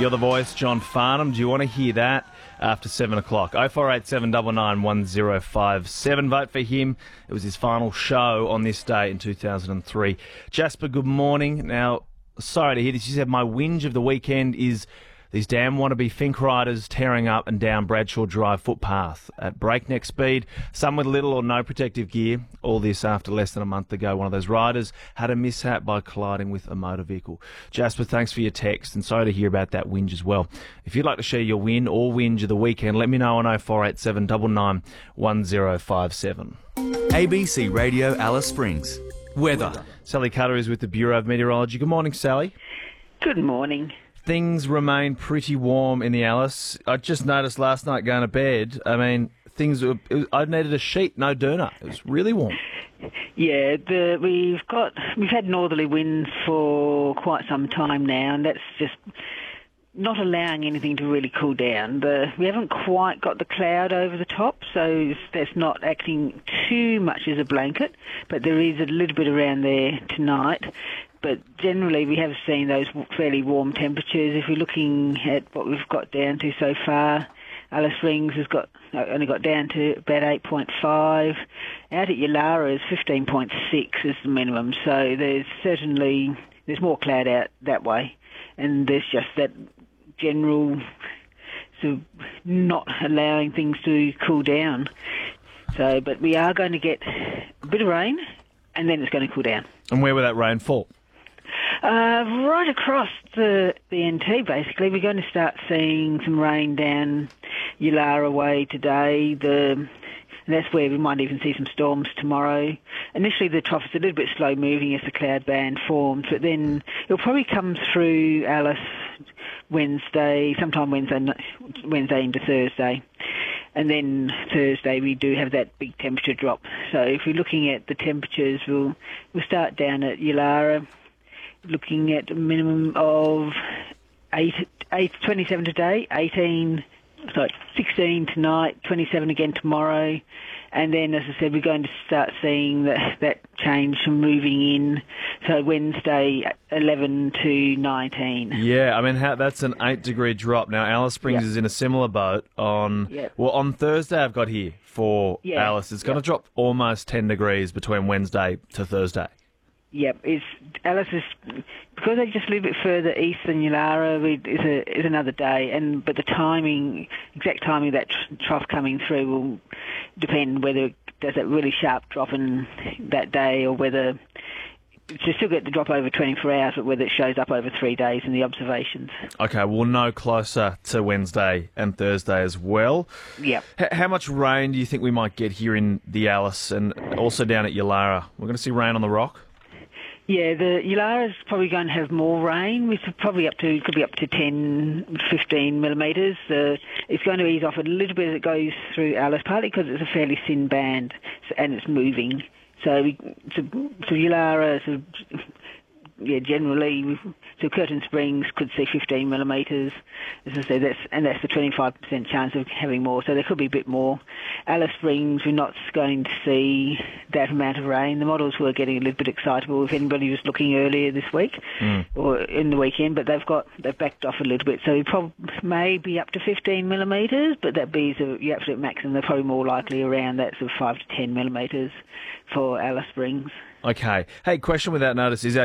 You're the voice, John Farnham. Do you want to hear that after 7 o'clock? 0487 99 1057. Vote for him. It was his final show on this day in 2003. Jasper, good morning. Now, sorry to hear this. You said my whinge of the weekend is these damn wannabe Fink riders tearing up and down Bradshaw Drive footpath at breakneck speed, some with little or no protective gear. All this after less than a month ago, one of those riders had a mishap by colliding with a motor vehicle. Jasper, thanks for your text, and sorry to hear about that whinge as well. If you'd like to share your win or whinge of the weekend, let me know on 0487 99 1057. ABC Radio Alice Springs. Weather. Sally Cutter is with the Bureau of Meteorology. Good morning, Sally. Good morning. Things remain pretty warm in the Alice. I just noticed last night going to bed, I needed a sheet, no doona. It was really warm. Yeah, we've had northerly winds for quite some time now, and that's just not allowing anything to really cool down. We haven't quite got the cloud over the top, so that's not acting too much as a blanket, but there is a little bit around there tonight. But generally, we have seen those fairly warm temperatures. If we're looking at what we've got down to so far, Alice Springs has only got down to about 8.5. Out at Yulara is 15.6 is the minimum. So there's more cloud out that way, and there's just that general sort of not allowing things to cool down. So, but we are going to get a bit of rain, and then it's going to cool down. And where will that rain fall? Right across the NT, basically. We're going to start seeing some rain down Yulara way today. And that's where we might even see some storms tomorrow. Initially, the trough is a little bit slow moving as the cloud band forms, but then it'll probably come through Alice sometime Wednesday into Thursday. And then Thursday we do have that big temperature drop. So if we're looking at the temperatures, we'll start down at Yulara, looking at a minimum of 27 today, 16 tonight, 27 again tomorrow. And then, as I said, we're going to start seeing that change from moving in. So Wednesday, 11 to 19. Yeah, that's an 8-degree drop. Now, Alice Springs is in a similar boat on Thursday I've got here for Alice. It's going to drop almost 10 degrees between Wednesday to Thursday. Yep, Alice is, because they're just a little bit further east than Yulara, is another day, but the exact timing of that trough coming through will depend whether it does that really sharp drop in that day, or whether you still get the drop over 24 hours, but whether it shows up over 3 days in the observations. Okay, we'll know closer to Wednesday and Thursday as well. Yep. How much rain do you think we might get here in the Alice and also down at Yulara? We're going to see rain on the rock? Yeah, the Yulara is probably going to have more rain. Could be up to 10, 15 millimetres. It's going to ease off a little bit as it goes through Alice, partly because it's a fairly thin band and it's moving. So Yulara, generally, Curtin Springs could see 15 millimetres. As I say, that's the 25% chance of having more. So there could be a bit more. Alice Springs, we're not going to see that amount of rain. The models were getting a little bit excitable if anybody was looking earlier this week or in the weekend, but they've backed off a little bit. So may be up to 15 millimetres, but that'd be the absolute maximum. They're probably more likely around that sort of 5 to 10 millimetres for Alice Springs. Okay. Hey, question without notice. Is your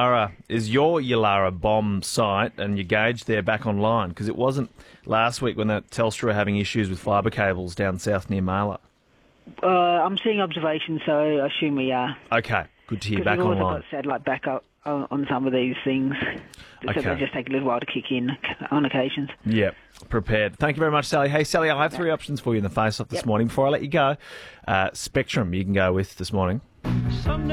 Yulara bomb site and your gauge there back online? Because it wasn't last week when that Telstra were having issues with fibre cables down south near Marla. I'm seeing observations, so I assume we are. Okay. Good to hear back online. We've also got satellite backup on some of these things. Okay. So they just take a little while to kick in on occasions. Yep. Prepared. Thank you very much, Sally. Hey, Sally, I have 3 options for you in the face-off this morning. Before I let you go, Spectrum you can go with this morning.